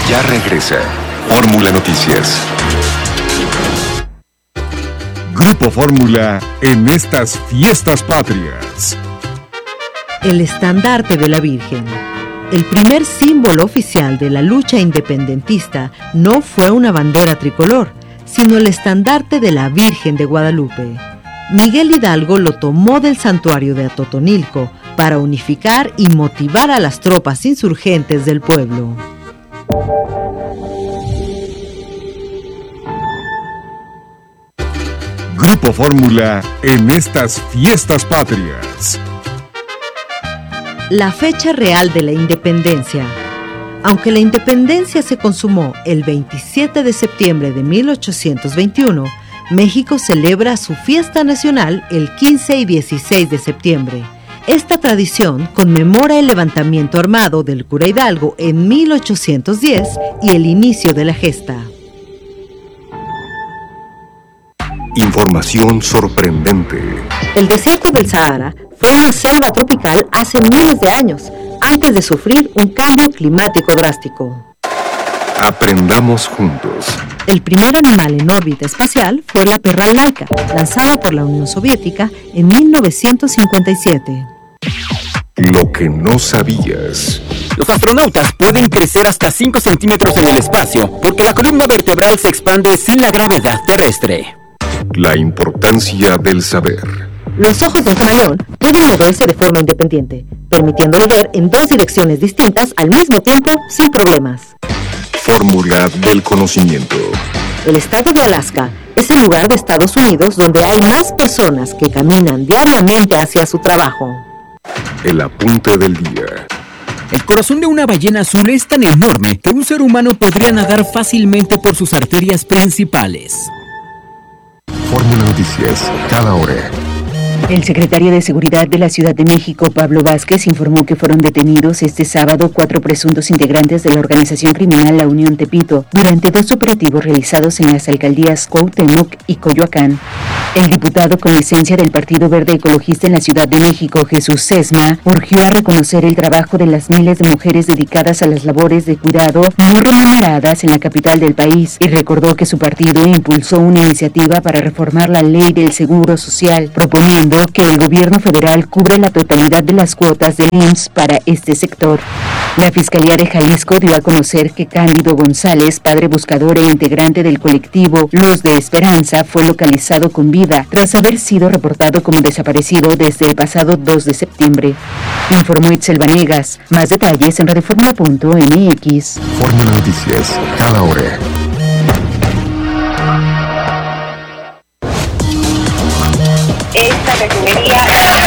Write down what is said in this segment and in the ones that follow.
Ya regresa Fórmula Noticias. Grupo Fórmula en estas fiestas patrias. El estandarte de la Virgen. El primer símbolo oficial de la lucha independentista no fue una bandera tricolor, sino el estandarte de la Virgen de Guadalupe. Miguel Hidalgo lo tomó del santuario de Atotonilco para unificar y motivar a las tropas insurgentes del pueblo. Grupo Fórmula en estas fiestas patrias. La fecha real de la independencia. Aunque la independencia se consumó el 27 de septiembre de 1821, México celebra su fiesta nacional el 15 y 16 de septiembre. Esta tradición conmemora el levantamiento armado del cura Hidalgo en 1810 y el inicio de la gesta. Información sorprendente. El desierto del Sahara fue una selva tropical hace miles de años, antes de sufrir un cambio climático drástico. Aprendamos juntos. El primer animal en órbita espacial fue la perra laica, lanzada por la Unión Soviética en 1957. Lo que no sabías. Los astronautas pueden crecer hasta 5 centímetros en el espacio porque la columna vertebral se expande sin la gravedad terrestre. La importancia del saber. Los ojos de un camaleón pueden moverse de forma independiente, permitiéndole ver en dos direcciones distintas al mismo tiempo sin problemas. Fórmula del conocimiento. El estado de Alaska es el lugar de Estados Unidos donde hay más personas que caminan diariamente hacia su trabajo. El apunte del día. El corazón de una ballena azul es tan enorme que un ser humano podría nadar fácilmente por sus arterias principales. Fórmula Noticias, cada hora. El secretario de Seguridad de la Ciudad de México, Pablo Vázquez, informó que fueron detenidos este sábado 4 presuntos integrantes de la organización criminal La Unión Tepito durante 2 operativos realizados en las alcaldías Cuauhtémoc y Coyoacán. El diputado con licencia del Partido Verde Ecologista en la Ciudad de México, Jesús Sesma, urgió a reconocer el trabajo de las miles de mujeres dedicadas a las labores de cuidado no remuneradas en la capital del país y recordó que su partido impulsó una iniciativa para reformar la ley del Seguro Social, proponiendo que el gobierno federal cubra la totalidad de las cuotas del IMSS para este sector. La Fiscalía de Jalisco dio a conocer que Cándido González, padre buscador e integrante del colectivo Luz de Esperanza, fue localizado con vida tras haber sido reportado como desaparecido desde el pasado 2 de septiembre. Informó Itzel Vanegas. Más detalles en radioformula.mx. Fórmula Noticias, cada hora. Esta refinería.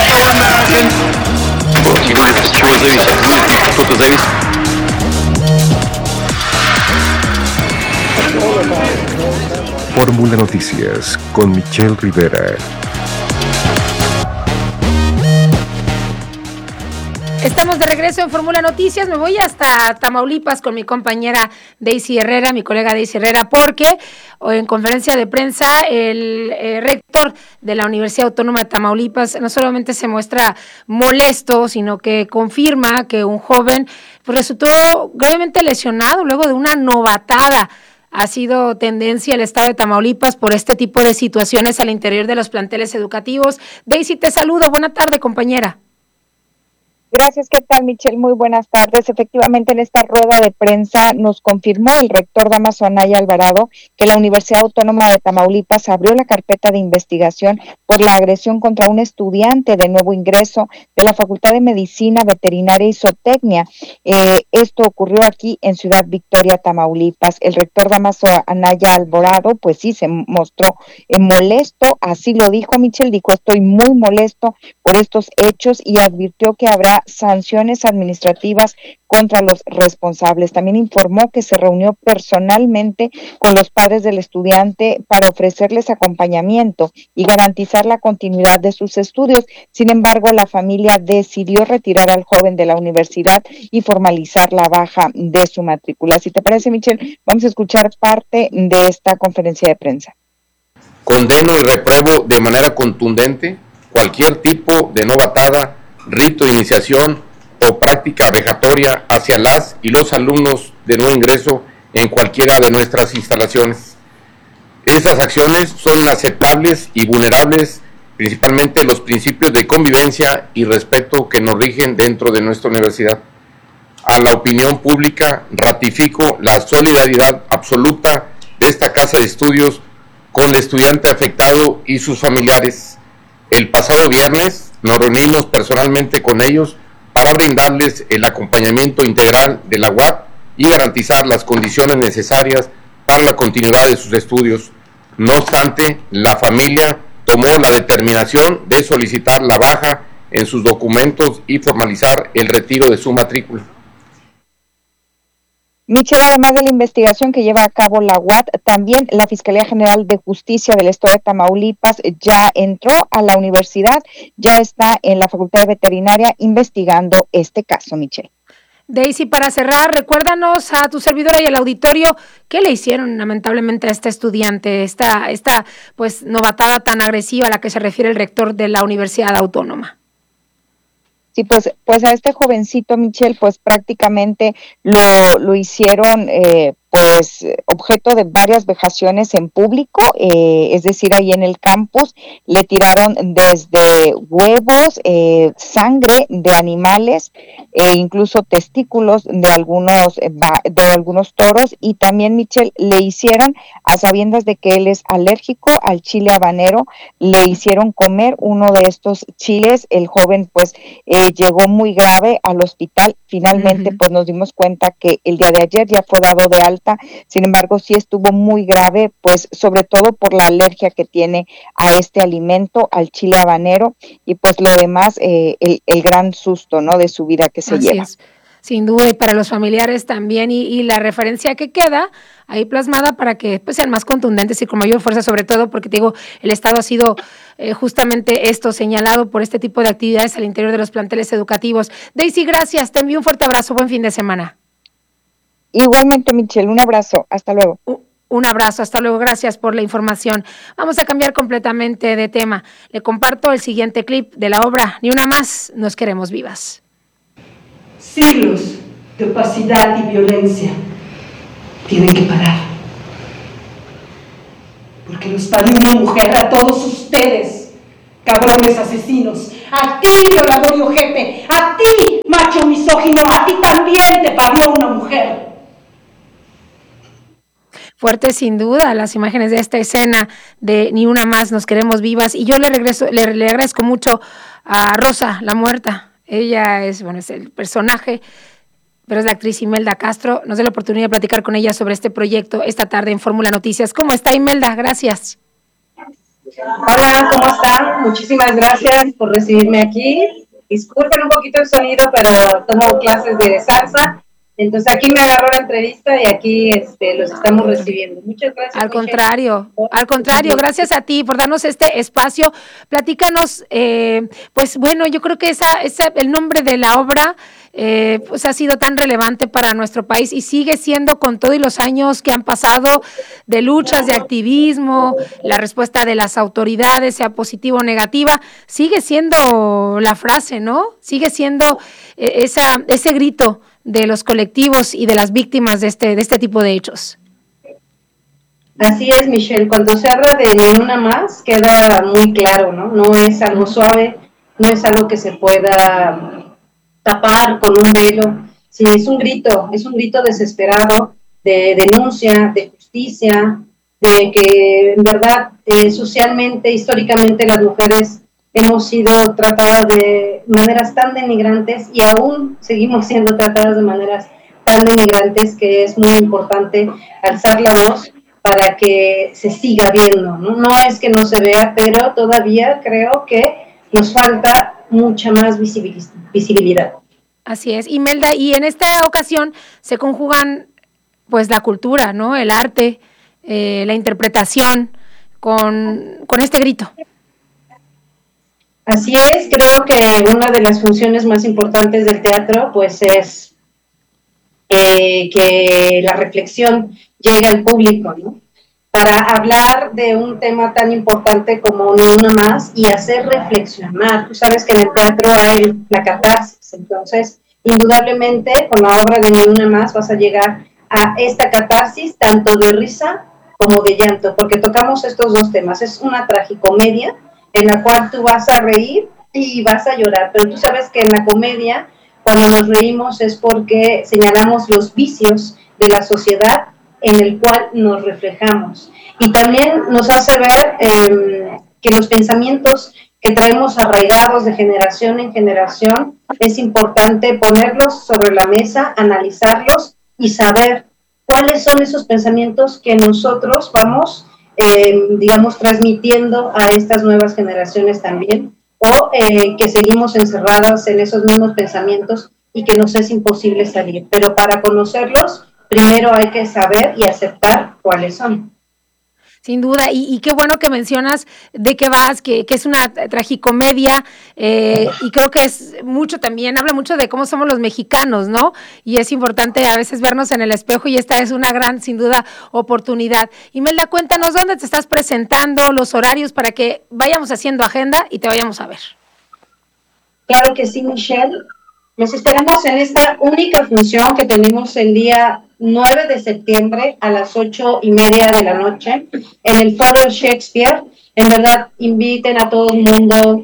Fórmula Noticias con Michelle Rivera. Estamos de regreso en Fórmula Noticias. Me voy hasta Tamaulipas con mi compañera Daisy Herrera, mi colega Daisy Herrera, porque en conferencia de prensa el rector de la Universidad Autónoma de Tamaulipas no solamente se muestra molesto, sino que confirma que un joven pues, resultó gravemente lesionado luego de una novatada. Ha sido tendencia el estado de Tamaulipas por este tipo de situaciones al interior de los planteles educativos. Daisy, te saludo. Buena tarde, compañera. Gracias, ¿qué tal, Michelle? Muy buenas tardes. Efectivamente, en esta rueda de prensa nos confirmó el rector Dámaso Anaya Alvarado que la Universidad Autónoma de Tamaulipas abrió la carpeta de investigación por la agresión contra un estudiante de nuevo ingreso de la Facultad de Medicina, Veterinaria y Zootecnia. Esto ocurrió aquí en Ciudad Victoria, Tamaulipas. El rector Dámaso Anaya Alvarado, pues sí, se mostró molesto, así lo dijo Michelle, dijo, estoy muy molesto por estos hechos y advirtió que habrá sanciones administrativas contra los responsables. También informó que se reunió personalmente con los padres del estudiante para ofrecerles acompañamiento y garantizar la continuidad de sus estudios. Sin embargo, la familia decidió retirar al joven de la universidad y formalizar la baja de su matrícula. Si te parece, Michelle, vamos a escuchar parte de esta conferencia de prensa. Condeno y repruebo de manera contundente cualquier tipo de novatada, rito de iniciación o práctica vejatoria hacia las y los alumnos de nuevo ingreso en cualquiera de nuestras instalaciones. Estas acciones son inaceptables y vulnerables principalmente los principios de convivencia y respeto que nos rigen dentro de nuestra universidad. A la opinión pública ratifico la solidaridad absoluta de esta casa de estudios con el estudiante afectado y sus familiares. El pasado viernes nos reunimos personalmente con ellos para brindarles el acompañamiento integral de la UAT y garantizar las condiciones necesarias para la continuidad de sus estudios. No obstante, la familia tomó la determinación de solicitar la baja en sus documentos y formalizar el retiro de su matrícula. Michelle, además de la investigación que lleva a cabo la UAT, también la Fiscalía General de Justicia del Estado de Tamaulipas ya entró a la universidad, ya está en la Facultad de Veterinaria investigando este caso, Michelle. Daisy, para cerrar, recuérdanos a tu servidora y al auditorio qué le hicieron lamentablemente a este estudiante, esta pues novatada tan agresiva a la que se refiere el rector de la Universidad Autónoma. Sí, pues a este jovencito, Michelle, pues prácticamente lo hicieron pues objeto de varias vejaciones en público, es decir, ahí en el campus le tiraron desde huevos, sangre de animales, incluso testículos de algunos toros, y también, Michelle, le hicieron, a sabiendas de que él es alérgico al chile habanero, le hicieron comer uno de estos chiles. El joven pues llegó muy grave al hospital. Finalmente pues nos dimos cuenta que el día de ayer ya fue dado de alta. Sin embargo, sí estuvo muy grave, pues sobre todo por la alergia que tiene a este alimento, al chile habanero, y pues lo demás, el gran susto, ¿no?, de su vida que se Así lleva. Es. Sin duda, y para los familiares también, y la referencia que queda ahí plasmada para que pues, sean más contundentes y con mayor fuerza, sobre todo porque te digo, el Estado ha sido justamente esto señalado por este tipo de actividades al interior de los planteles educativos. Daisy, gracias, te envío un fuerte abrazo, buen fin de semana. Igualmente, Michelle, un abrazo, hasta luego. Un abrazo, hasta luego, gracias por la información. Vamos a cambiar completamente de tema. Le comparto el siguiente clip de la obra Ni una más, nos queremos vivas. Siglos de opacidad y violencia tienen que parar. Porque los parió una mujer a todos ustedes, cabrones asesinos. A ti, violador y ojete. A ti, macho misógino. A ti también te parió una mujer. Fuerte sin duda las imágenes de esta escena de Ni una más, nos queremos vivas. Y yo le agradezco mucho a Rosa, la muerta. Ella es el personaje, pero es la actriz Imelda Castro. Nos da la oportunidad de platicar con ella sobre este proyecto esta tarde en Fórmula Noticias. ¿Cómo está, Imelda? Gracias. Hola, ¿cómo están? Muchísimas gracias por recibirme aquí. Disculpen un poquito el sonido, pero tomo clases de salsa. Entonces aquí me agarró la entrevista y aquí los estamos recibiendo. Muchas gracias. Al contrario, gracias a ti por darnos este espacio. Platícanos, pues bueno, yo creo que el nombre de la obra pues ha sido tan relevante para nuestro país y sigue siendo, con todos los años que han pasado de luchas, de activismo, la respuesta de las autoridades, sea positiva o negativa, sigue siendo la frase, ¿no? Sigue siendo ese grito de los colectivos y de las víctimas de este tipo de hechos. Así es, Michelle. Cuando se habla de Ni una más, queda muy claro, ¿no? No es algo suave, no es algo que se pueda tapar con un velo. Sí, es un grito desesperado de denuncia, de justicia, de que en verdad socialmente, históricamente las mujeres hemos sido tratadas de maneras tan denigrantes y aún seguimos siendo tratadas de maneras tan denigrantes que es muy importante alzar la voz para que se siga viendo, ¿no? No es que no se vea, pero todavía creo que nos falta mucha más visibilidad. Así es, Imelda, y en esta ocasión se conjugan pues la cultura, ¿no? El arte, la interpretación con este grito. Así es, creo que una de las funciones más importantes del teatro pues es que la reflexión llegue al público, ¿no? Para hablar de un tema tan importante como Ni una más y hacer reflexionar. Tú sabes que en el teatro hay la catarsis, entonces indudablemente con la obra de Ni Una Más vas a llegar a esta catarsis tanto de risa como de llanto, porque tocamos estos dos temas. Es una tragicomedia en la cual tú vas a reír y vas a llorar, pero tú sabes que en la comedia, cuando nos reímos es porque señalamos los vicios de la sociedad en el cual nos reflejamos. Y también nos hace ver que los pensamientos que traemos arraigados de generación en generación, es importante ponerlos sobre la mesa, analizarlos y saber cuáles son esos pensamientos que nosotros vamos, digamos, transmitiendo a estas nuevas generaciones también, o que seguimos encerradas en esos mismos pensamientos y que nos es imposible salir. Pero para conocerlos, primero hay que saber y aceptar cuáles son. Sin duda, y qué bueno que mencionas de qué vas, que es una tragicomedia, y creo que es mucho también, habla mucho de cómo somos los mexicanos, ¿no? Y es importante a veces vernos en el espejo, y esta es una gran, sin duda, oportunidad. Imelda, cuéntanos dónde te estás presentando, los horarios, para que vayamos haciendo agenda y te vayamos a ver. Claro que sí, Michelle. Nos esperamos en esta única función que tenemos el día 9 de septiembre a las 8:30 de la noche en el Foro Shakespeare. En verdad, inviten a todo el mundo,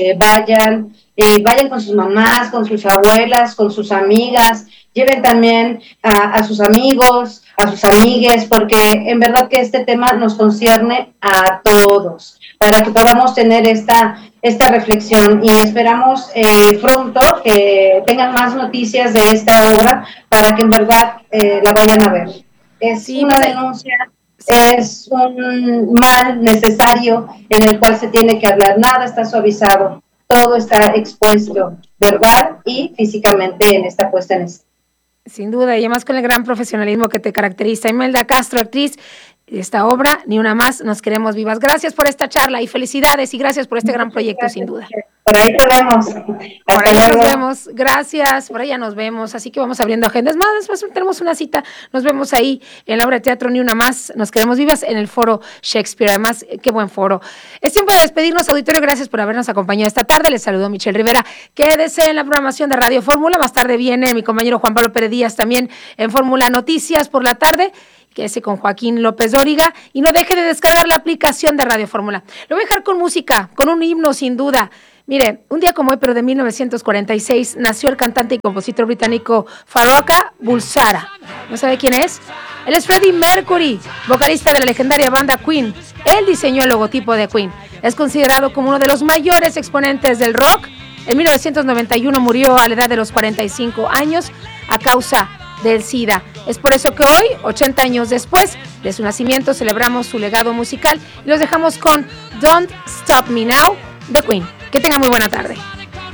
vayan con sus mamás, con sus abuelas, con sus amigas, lleven también a sus amigos, a sus amigues, porque en verdad que este tema nos concierne a todos, para que podamos tener esta reflexión, y esperamos pronto que tengan más noticias de esta obra para que en verdad la vayan a ver. Es una denuncia, es un mal necesario en el cual se tiene que hablar. Nada está suavizado, todo está expuesto verbal y físicamente en esta puesta en escena. Sin duda, y además con el gran profesionalismo que te caracteriza. Imelda Castro, actriz de esta obra, Ni Una Más, Nos Queremos Vivas. Gracias por esta charla y felicidades, y gracias por este gran proyecto, gracias, sin duda. Por ahí te vemos. Por allá nos vemos, gracias, por allá nos vemos, así que vamos abriendo agendas. Más después tenemos una cita, nos vemos ahí en la obra de teatro Ni Una Más, Nos Queremos Vivas, en el Foro Shakespeare. Además, qué buen foro. Es tiempo de despedirnos, auditorio, gracias por habernos acompañado esta tarde. Les saludo Michelle Rivera. Quédese en la programación de Radio Fórmula, más tarde viene mi compañero Juan Pablo Pérez Díaz también en Fórmula Noticias por la tarde. Quédese con Joaquín López Dóriga y no deje de descargar la aplicación de Radio Fórmula. Lo voy a dejar con música, con un himno sin duda. Mire, un día como hoy, pero de 1946, nació el cantante y compositor británico Farrokh Bulsara. ¿No sabe quién es? Él es Freddie Mercury, vocalista de la legendaria banda Queen. Él diseñó el logotipo de Queen. Es considerado como uno de los mayores exponentes del rock. En 1991 murió a la edad de los 45 años a causa del SIDA. Es por eso que hoy, 80 años después de su nacimiento, celebramos su legado musical y los dejamos con Don't Stop Me Now, de Queen. Que tengan muy buena tarde.